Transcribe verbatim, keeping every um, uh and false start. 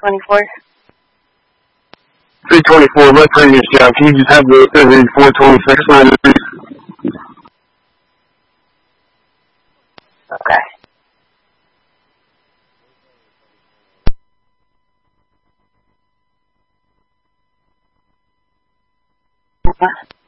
twenty-four. three twenty-four, my previous job. Can you just have the every four twenty-six line? Okay. Uh-huh.